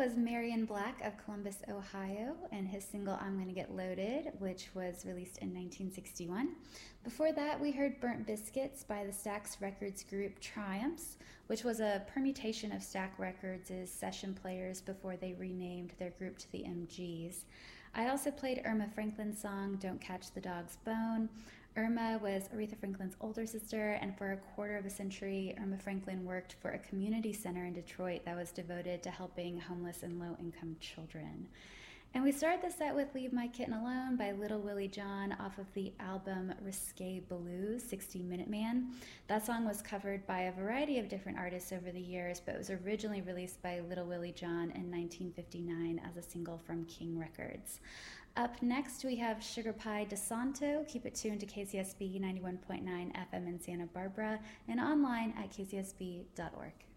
was Marion Black of Columbus, Ohio, and his single I'm Gonna Get Loaded, which was released in 1961. Before that, we heard Burnt Biscuits by the Stax Records group Triumphs, which was a permutation of Stax Records' session players before they renamed their group to the MGs. I also played Irma Franklin's song Don't Catch the Dog's Bone. Irma was Aretha Franklin's older sister, and for a quarter of a century, Irma Franklin worked for a community center in Detroit that was devoted to helping homeless and low-income children. And we started the set with Leave My Kitten Alone by Little Willie John off of the album Risque Blues, 60 Minute Man. That song was covered by a variety of different artists over the years, but was originally released by Little Willie John in 1959 as a single from King Records. Up next, we have Sugar Pie DeSanto. Keep it tuned to KCSB 91.9 FM in Santa Barbara and online at kcsb.org.